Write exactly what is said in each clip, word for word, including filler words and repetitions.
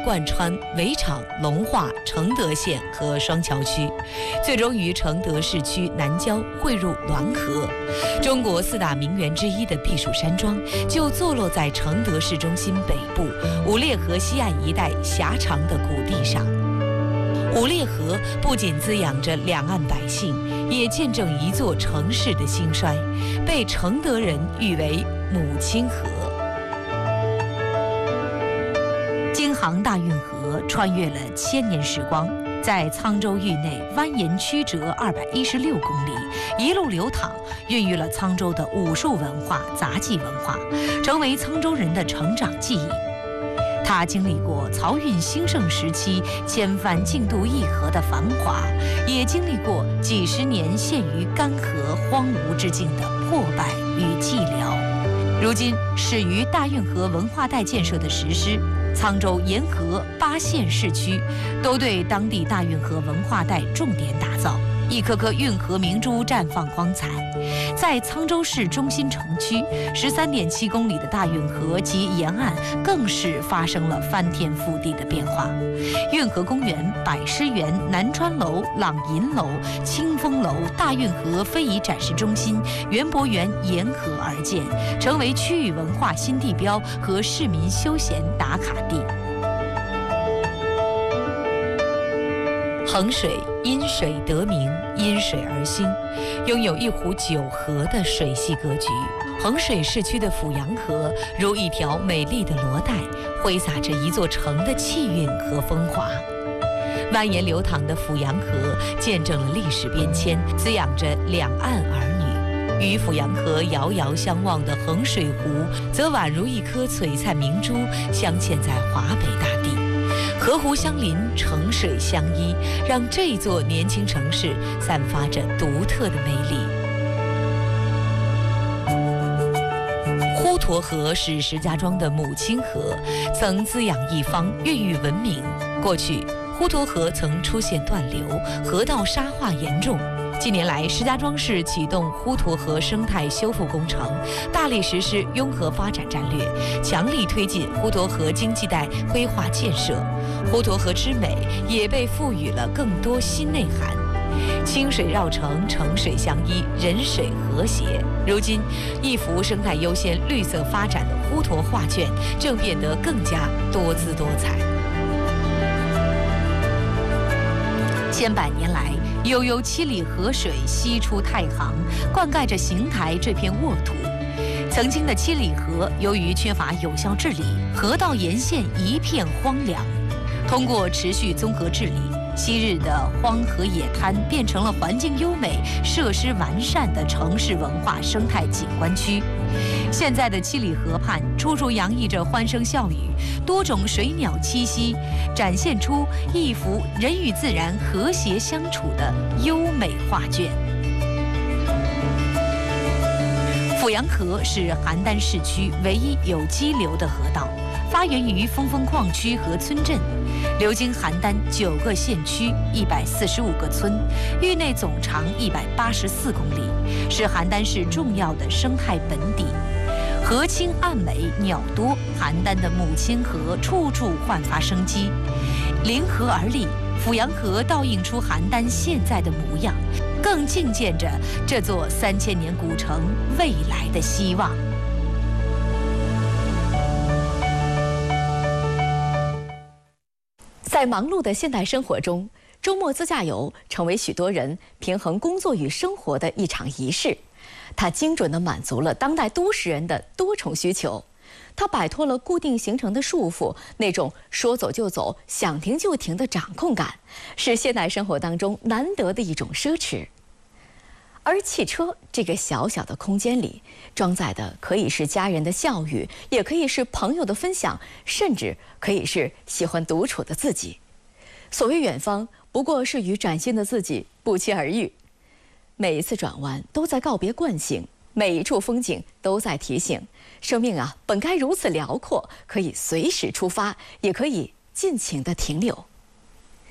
贯穿围场、龙化、承德县和双桥区，最终于承德市区南郊汇入滦河。中国四大名园之一的避暑山庄就坐落在承德市中心北部五列河西岸一带狭长的谷地上。五列河不仅滋养着两岸百姓，也见证一座城市的兴衰，被承德人誉为母亲河。京杭大运河穿越了千年时光，在沧州域内蜿蜒曲折二百一十六公里，一路流淌，孕育了沧州的武术文化、杂技文化，成为沧州人的成长记忆。它经历过漕运兴盛时期千帆竞渡一河的繁华，也经历过几十年陷于干涸荒芜之境的破败与寂寥。如今始于大运河文化带建设的实施，沧州沿河八县市区都对当地大运河文化带重点打造，一颗颗运河明珠绽放光彩。在沧州市中心城区十三点七公里的大运河及沿岸，更是发生了翻天覆地的变化。运河公园、百诗园、南川楼、朗银楼、清风楼、大运河非遗展示中心、园博园沿河而建，成为区域文化新地标和市民休闲打卡地。衡水因水得名，因水而兴，拥有一湖九河的水系格局。衡水市区的阜阳河如一条美丽的罗带，挥洒着一座城的气韵和风华。蜿蜒流淌的阜阳河见证了历史变迁，滋养着两岸儿女。与阜阳河遥遥相望的衡水湖，则宛如一颗璀璨明珠，镶嵌在华北大地。河湖相邻，城水相依，让这座年轻城市散发着独特的魅力。滹沱河是石家庄的母亲河，曾滋养一方，孕育文明。过去，滹沱河曾出现断流，河道沙化严重。近年来，石家庄市启动滹沱河生态修复工程，大力实施拥河发展战略，强力推进滹沱河经济带规划建设。滹沱河之美也被赋予了更多新内涵。清水绕城，城水相依，人水和谐。如今，一幅生态优先、绿色发展的滹沱画卷正变得更加多姿多彩。千百年来，悠悠七里河水西出太行，灌溉着邢台这片沃土。曾经的七里河由于缺乏有效治理，河道沿线一片荒凉。通过持续综合治理，昔日的荒河野滩变成了环境优美、设施完善的城市文化生态景观区。现在的七里河畔，处处洋溢着欢声笑语，多种水鸟栖息，展现出一幅人与自然和谐相处的优美画卷。阜阳河是邯郸市区唯一有激流的河道，发源于峰峰矿区和村镇，流经邯郸九个县区、一百四十五个村，域内总长一百八十四公里，是邯郸市重要的生态本底。河清岸美，鸟多，邯郸的母亲河处处焕发生机。临河而立，阜阳河倒映出邯郸现在的模样，更境见着这座三千年古城未来的希望。 在忙碌的现代生活中，周末自驾游成为许多人平衡工作与生活的一场仪式。它精准地满足了当代都市人的多重需求。它摆脱了固定行程的束缚，那种说走就走、想停就停的掌控感，是现代生活当中难得的一种奢侈。而汽车这个小小的空间里，装载的可以是家人的笑语，也可以是朋友的分享，甚至可以是喜欢独处的自己。所谓远方，不过是与崭新的自己不期而遇。每一次转弯都在告别惯性，每一处风景都在提醒，生命啊，本该如此辽阔，可以随时出发，也可以尽情的停留。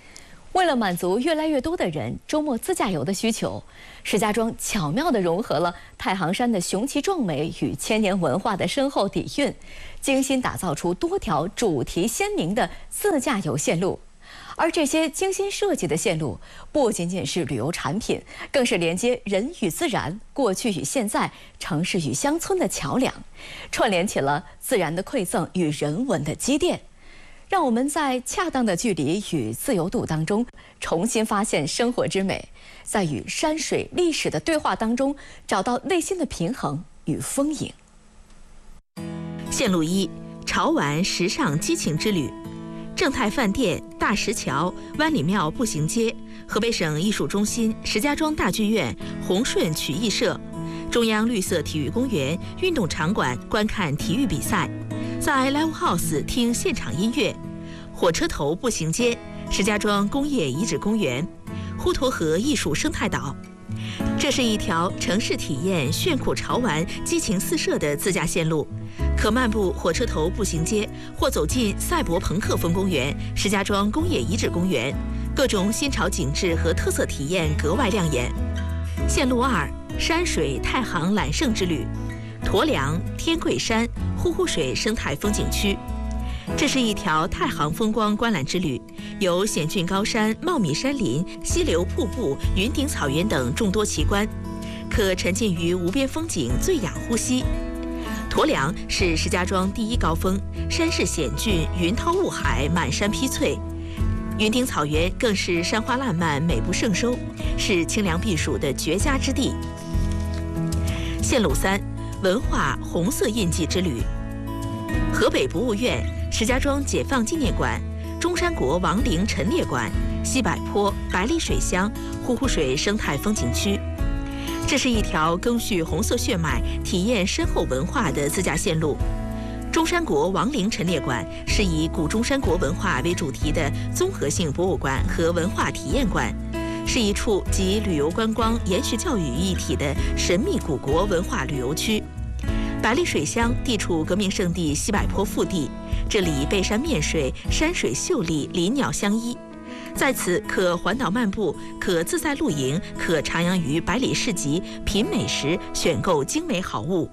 为了满足越来越多的人周末自驾游的需求，石家庄巧妙地融合了太行山的雄奇壮美与千年文化的深厚底蕴，精心打造出多条主题鲜明的自驾游线路。而这些精心设计的线路，不仅仅是旅游产品，更是连接人与自然、过去与现在、城市与乡村的桥梁，串联起了自然的馈赠与人文的积淀。让我们在恰当的距离与自由度当中，重新发现生活之美，在与山水历史的对话当中，找到内心的平衡与丰盈。 线路一：潮玩时尚激情之旅。正泰饭店、大石桥、湾里庙步行街、河北省艺术中心、石家庄大剧院、宏顺曲艺社、中央绿色体育公园运动场馆观看体育比赛，在 Live House 听现场音乐。火车头步行街、石家庄工业遗址公园、滹沱河艺术生态岛。这是一条城市体验炫酷潮玩、激情四射的自驾线路，可漫步火车头步行街，或走进赛博朋克风公园、石家庄工业遗址公园，各种新潮景致和特色体验格外亮眼。线路二：山水太行揽胜之旅，驮梁、天桂山、呼呼水生态风景区。这是一条太行风光观览之旅，有险峻高山、茂密山林、溪流、瀑布、云顶草原等众多奇观，可沉浸于无边风景，醉氧呼吸。驮梁是石家庄第一高峰，山势险峻，云涛雾海，满山披翠。云顶草原更是山花烂漫，美不胜收，是清凉避暑的绝佳之地。线路三：文化红色印记之旅，河北博物院、石家庄解放纪念馆、中山国王陵陈列馆、西柏坡、百里水乡、呼呼水生态风景区。这是一条赓续红色血脉、体验深厚文化的自驾线路。中山国王陵陈列馆是以古中山国文化为主题的综合性博物馆和文化体验馆，是一处集旅游观光、延续教育于一体的神秘古国文化旅游区。百里水乡地处革命圣地西柏坡腹地，这里背山面水，山水秀丽，林鸟相依。在此可环岛漫步，可自在露营，可徜徉于百里市集，品美食，选购精美好物。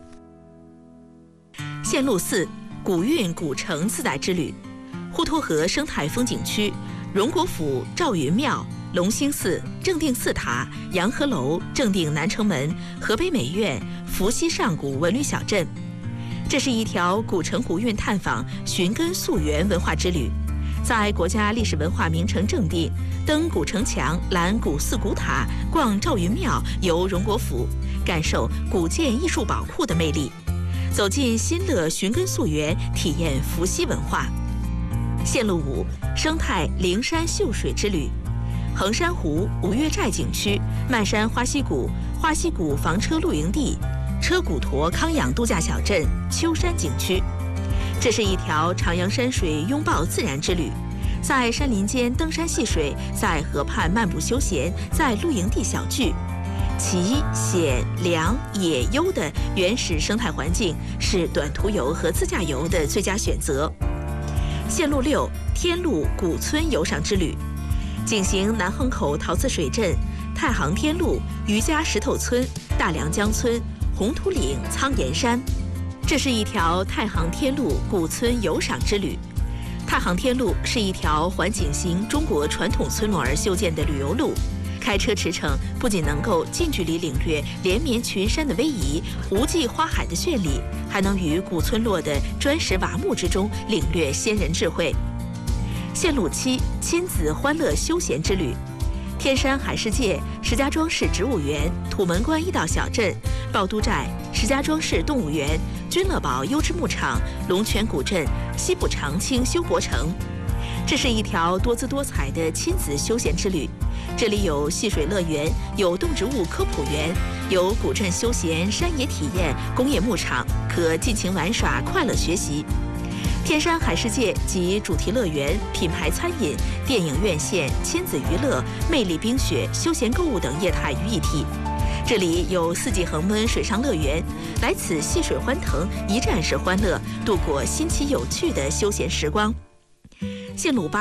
线路四：古韵古城自在之旅，滹沱河生态风景区、荣国府、赵云庙、龙兴寺、正定寺塔、洋河楼、正定南城门、河北美院、伏羲上古文旅小镇。这是一条古城古韵探访、寻根溯源文化之旅，在国家历史文化名城正定，登古城墙、览古寺古塔、逛赵云庙、游荣国府，感受古建艺术宝库的魅力，走进新乐寻根溯源，体验伏羲文化。线路五：生态灵山秀水之旅，衡山湖、五岳寨景区、漫山花溪谷、花溪谷房车露营地、车骨沱康养度假小镇、秋山景区。这是一条徜徉山水、拥抱自然之旅，在山林间登山戏水，在河畔漫步休闲，在露营地小聚。奇、险、凉、野、幽的原始生态环境是短途游和自驾游的最佳选择。线路六：天路古村游赏之旅，景行南横口陶瓷水镇、太行天路、余家石头村、大梁江村、红土岭、苍岩山。这是一条太行天路古村游赏之旅。太行天路是一条环景行中国传统村落而修建的旅游路，开车驰骋不仅能够近距离领略连绵群山的威仪、无际花海的绚丽，还能于古村落的砖石瓦木之中领略先人智慧。线路七：亲子欢乐休闲之旅，天山海世界、石家庄市植物园、土门关一道小镇、趵都寨、石家庄市动物园、君乐堡优质牧场、龙泉古镇、西部长青休博城。这是一条多姿多彩的亲子休闲之旅，这里有戏水乐园，有动植物科普园，有古镇休闲、山野体验、工业牧场，可尽情玩耍、快乐学习。天山海世界集主题乐园、品牌餐饮、电影院线、亲子娱乐、魅力冰雪、休闲购物等业态于一体。这里有四季恒温水上乐园，来此戏水欢腾，一站式欢乐，度过新奇有趣的休闲时光。线路八：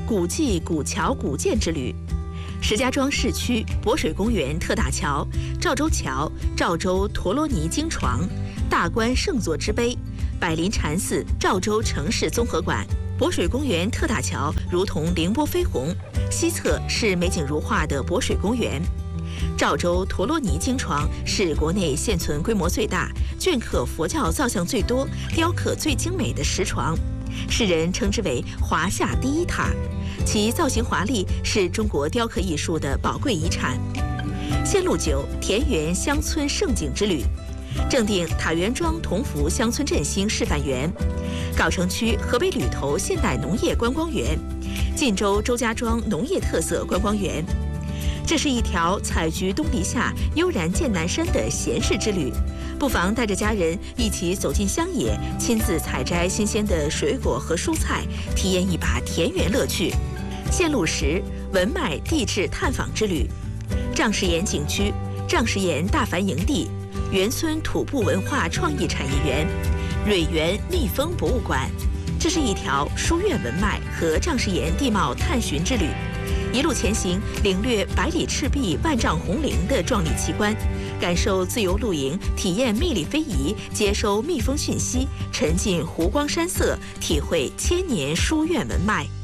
古迹、古桥、古建之旅。石家庄市区博水公园特大桥、赵州桥、赵州陀罗尼经床、大观圣座之碑、百灵禅寺、赵州城市综合馆。博水公园特大桥如同凌波飞鸿，西侧是美景如画的博水公园。赵州陀罗尼经床是国内现存规模最大、镌刻佛教造像最多、雕刻最精美的石床，世人称之为华夏第一塔。其造型华丽，是中国雕刻艺术的宝贵遗产。线路九田园乡村胜景之旅，正定塔园庄同福乡村振兴示范园，藁城区河北吕头现代农业观光园，晋州周家庄农业特色观光园。这是一条采菊东篱下，悠然见南山的闲适之旅，不妨带着家人一起走进乡野，亲自采摘新鲜的水果和蔬菜，体验一把田园乐趣。线路十文脉地质探访之旅，丈石岩景区、丈石岩大繁营地、园村土布文化创意产业园、蕊园蜜蜂博物馆。这是一条书院文脉和丈石岩地貌探寻之旅。一路前行，领略百里赤壁、万丈红林的壮丽奇观，感受自由露营，体验蜜里非遗，接收蜜蜂讯息，沉浸湖光山色，体会千年书院文脉。